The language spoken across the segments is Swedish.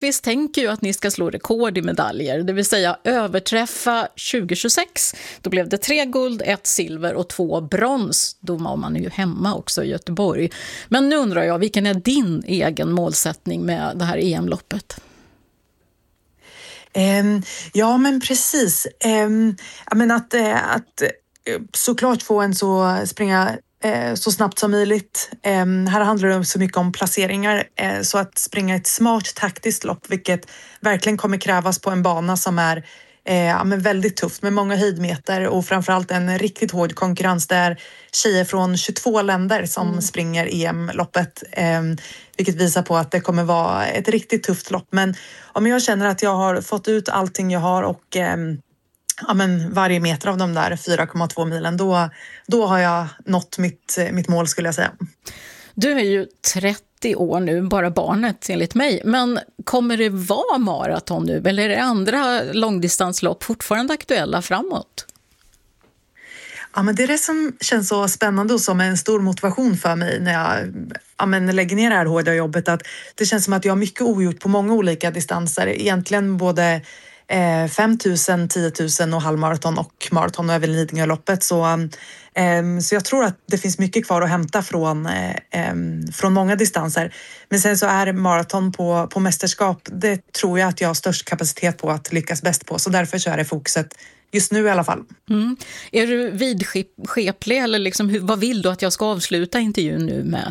Lundqvist tänker ju att ni ska slå rekord i medaljer, det vill säga överträffa 2026. Då blev det 3 guld, 1 silver och 2 brons. Då var man ju hemma också i Göteborg. Men nu undrar jag, vilken är din egen målsättning med det här EM-loppet? Ja, men precis. Att såklart få en så springa så snabbt som möjligt. Här handlar det så mycket om placeringar, så att springa ett smart taktiskt lopp, vilket verkligen kommer krävas på en bana som är men väldigt tufft med många höjdmeter och framförallt en riktigt hård konkurrens där tjejer från 22 länder som springer EM-loppet, vilket visar på att det kommer vara ett riktigt tufft lopp. Men om jag känner att jag har fått ut allting jag har och varje meter av de där 4,2 milen, då har jag nått mitt mål, skulle jag säga. Du är ju 30 år nu, bara barnet enligt mig. Men kommer det vara maraton nu eller är det andra långdistanslopp fortfarande aktuella framåt? Ja, men det är det som känns så spännande och som är en stor motivation för mig när jag lägger ner det här hårda jobbet. Att det känns som att jag har mycket ogjort på många olika distanser. Egentligen både 5 000, 10 000 och halvmaraton och maraton och även Lidingöloppet. Så jag tror att det finns mycket kvar att hämta från många distanser. Men sen så är maraton på mästerskap, det tror jag att jag har störst kapacitet på att lyckas bäst på. Så därför så är det fokuset just nu i alla fall. Är du vidskeplig eller liksom, vad vill du att jag ska avsluta intervjun nu med?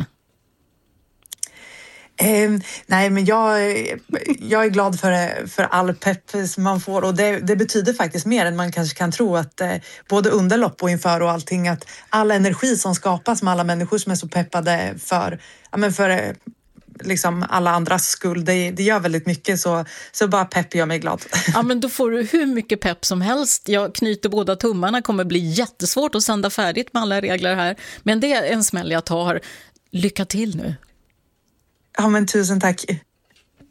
Nej, men jag är glad för all pepp som man får, och det betyder faktiskt mer än man kanske kan tro, att både under lopp och inför och allting, att all energi som skapas med alla människor som är så peppade för liksom alla andras skull, det gör väldigt mycket, så bara pepp gör mig glad. Ja, men då får du hur mycket pepp som helst. Jag knyter båda tummarna, kommer bli jättesvårt att sända färdigt med alla regler här, men det är en smäll jag tar. Lycka till nu. Ja, men tusen tack.